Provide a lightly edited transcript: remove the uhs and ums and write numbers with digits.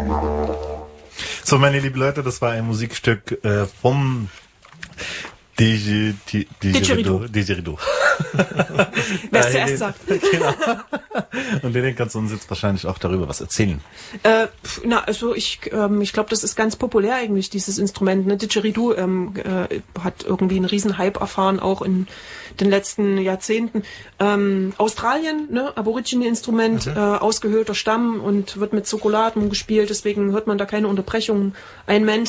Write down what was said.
So, meine lieben Leute, das war ein Musikstück vom Didgeridoo. Wer es zuerst sagt. Genau. Und den kannst du uns jetzt wahrscheinlich auch darüber was erzählen. Ich glaube, das ist ganz populär eigentlich, dieses Instrument. Ne? Didgeridoo hat irgendwie einen riesen Hype erfahren, auch in den letzten Jahrzehnten. Australien, ne? Aborigine-Instrument, ausgehöhlter Stamm und wird mit Schokoladen gespielt, deswegen hört man da keine Unterbrechungen. Ein Mensch